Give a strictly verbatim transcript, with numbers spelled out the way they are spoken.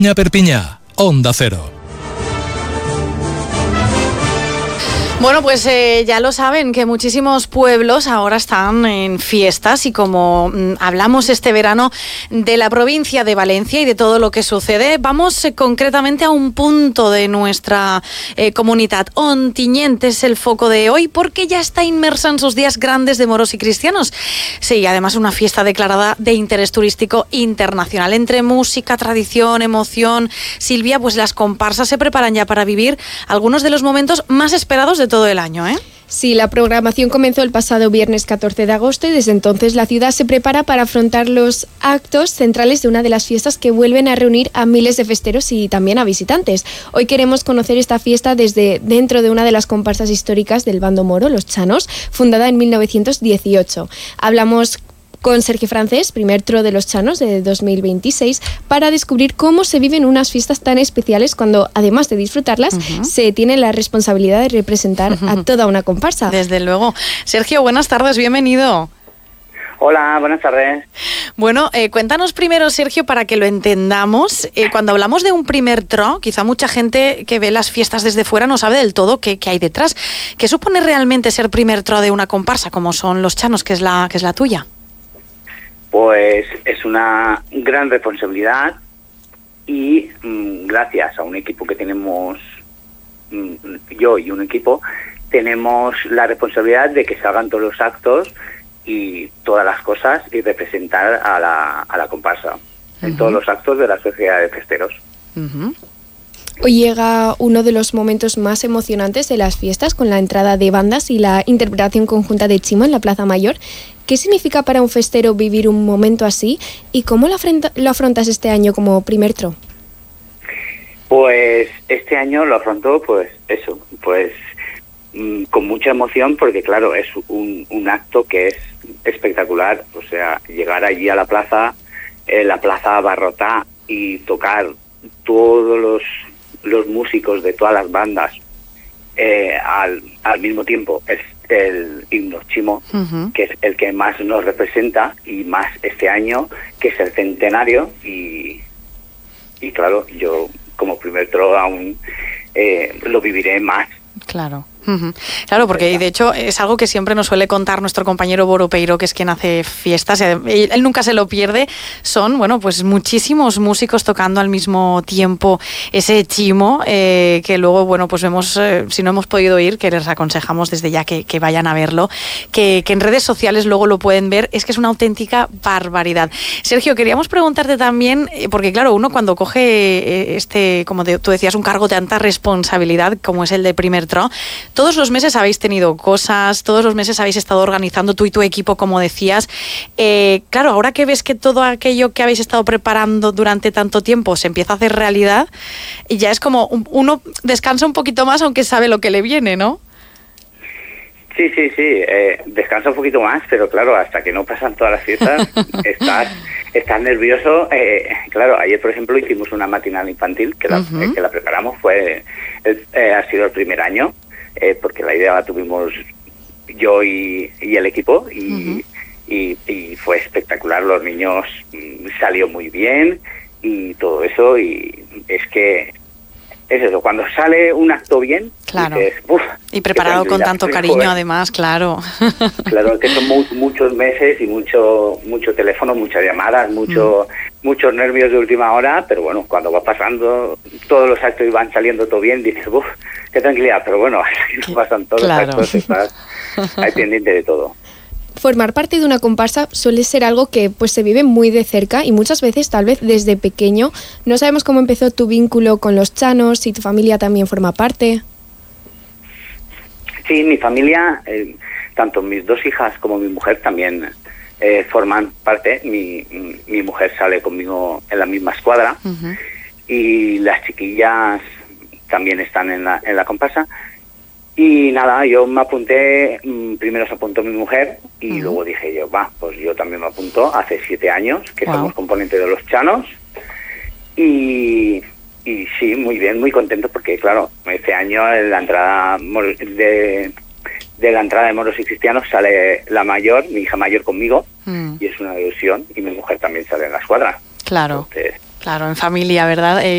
Perpiñá, Onda Cero. Bueno, pues eh, ya lo saben que muchísimos pueblos ahora están en fiestas y como mm, hablamos este verano de la provincia de Valencia y de todo lo que sucede, vamos eh, concretamente a un punto de nuestra eh, comunidad. Ontinyent es el foco de hoy porque ya está inmersa en sus días grandes de moros y cristianos. Sí, además una fiesta declarada de interés turístico internacional. Entre música, tradición, emoción, Silvia, pues las comparsas se preparan ya para vivir algunos de los momentos más esperados de todo el año, ¿eh? Sí, la programación comenzó el pasado viernes catorce de agosto y desde entonces la ciudad se prepara para afrontar los actos centrales de una de las fiestas que vuelven a reunir a miles de festeros y también a visitantes. Hoy queremos conocer esta fiesta desde dentro de una de las comparsas históricas del bando moro, Los Chanos, fundada en mil novecientos dieciocho. Hablamos con Sergio Francés, primer tro de Los Chanos de dos mil veintiséis, para descubrir cómo se viven unas fiestas tan especiales cuando, además de disfrutarlas, uh-huh. se tiene la responsabilidad de representar uh-huh. a toda una comparsa. Desde luego. Sergio, buenas tardes, bienvenido. Hola, buenas tardes. Bueno, eh, cuéntanos primero, Sergio, para que lo entendamos. Eh, cuando hablamos de un primer tro, quizá mucha gente que ve las fiestas desde fuera no sabe del todo qué, qué hay detrás. ¿Qué supone realmente ser primer tro de una comparsa, como son Los Chanos, que es la, que es la tuya? Pues es una gran responsabilidad y mmm, gracias a un equipo que tenemos, mmm, yo y un equipo, tenemos la responsabilidad de que se hagan todos los actos y todas las cosas y representar a la, a la comparsa uh-huh. en todos los actos de la Sociedad de Festeros. Uh-huh. Hoy llega uno de los momentos más emocionantes de las fiestas con la entrada de bandas y la interpretación conjunta de Chimo en la Plaza Mayor. ¿Qué significa para un festero vivir un momento así y cómo lo, afrenta, lo afrontas este año como primer tro? Pues este año lo afrontó pues eso, pues mmm, con mucha emoción porque claro, es un, un acto que es espectacular, o sea, llegar allí a la plaza, eh, la plaza abarrotada y tocar todos los los músicos de todas las bandas eh, al, al mismo tiempo es el himno Chimo, uh-huh. que es el que más nos representa y más este año, que es el centenario y, y claro, yo como primer tro aún eh, lo viviré más. Claro. Uh-huh. Claro, porque de hecho es algo que siempre nos suele contar nuestro compañero Boro Peiro, que es quien hace fiestas, él nunca se lo pierde. Son, bueno, pues muchísimos músicos tocando al mismo tiempo ese Chimo, eh, que luego, bueno, pues vemos, eh, si no hemos podido ir, que les aconsejamos desde ya que, que vayan a verlo, que, que en redes sociales luego lo pueden ver, es que es una auténtica barbaridad. Sergio, queríamos preguntarte también, eh, porque claro, uno cuando coge eh, este, como te, tú decías, un cargo de tanta responsabilidad como es el de primer tro, todos los meses habéis tenido cosas, todos los meses habéis estado organizando tú y tu equipo, como decías. Eh, claro, ahora que ves que todo aquello que habéis estado preparando durante tanto tiempo se empieza a hacer realidad, y ya es como un, uno descansa un poquito más aunque sabe lo que le viene, ¿no? Sí, sí, sí, eh, descansa un poquito más, pero claro, hasta que no pasan todas las fiestas, estás, estás nervioso. Eh, claro, ayer, por ejemplo, hicimos una matinal infantil que la, uh-huh. eh, que la preparamos, fue el, eh, ha sido el primer año. Eh, porque la idea la tuvimos yo y, y el equipo y, uh-huh. y, y fue espectacular, los niños mmm, salió muy bien y todo eso, y es que es eso, cuando sale un acto bien, claro. dices, ¡uf! Y preparado con tanto cariño, joder. Además, claro. Claro, que son mu- muchos meses y mucho mucho teléfono, muchas llamadas, mucho mm. muchos nervios de última hora, pero bueno, cuando va pasando todos los actos y van saliendo todo bien, dices, ¡uf! ¡Qué tranquilidad! Pero bueno, así no pasan todos claro. los actos, estás ahí pendiente de todo. Formar parte de una comparsa suele ser algo que pues se vive muy de cerca y muchas veces, tal vez desde pequeño. No sabemos cómo empezó tu vínculo con Los Chanos, si tu familia también forma parte. Sí, mi familia, eh, tanto mis dos hijas como mi mujer también eh, forman parte. Mi, mi mujer sale conmigo en la misma escuadra uh-huh. y las chiquillas también están en la, en la comparsa. Y nada, yo me apunté, primero se apuntó mi mujer y uh-huh. luego dije yo, va, pues yo también me apunto hace siete años, que wow. somos componentes de Los Chanos. Y, y sí, muy bien, muy contento porque, claro, este año en la entrada de, de la entrada de moros y cristianos sale la mayor, mi hija mayor conmigo, uh-huh. y es una ilusión, y mi mujer también sale en la escuadra. Claro. Entonces, Claro, en familia, ¿verdad? Eh,